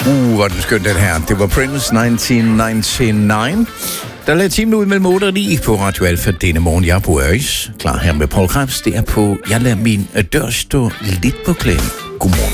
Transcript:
Hvor er den skøn, den her. Det var Prince 1999. Der lader timen ud mellem 8 og 9 på Radio Alfa denne morgen. Jeg er på Øres. Klar her med Paul Krebs. Det er på, jeg lader min dør stå lidt på klem. Godmorgen.